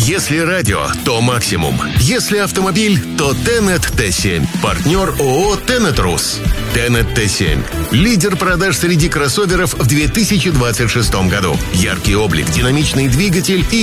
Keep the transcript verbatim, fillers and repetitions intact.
Если радио, то максимум. Если автомобиль, то Тенет Т семь. Партнер ООО Тенет Рус. Тенет Т семь. Лидер продаж среди кроссоверов в две тысячи двадцать шестом году. Яркий облик, динамичный двигатель и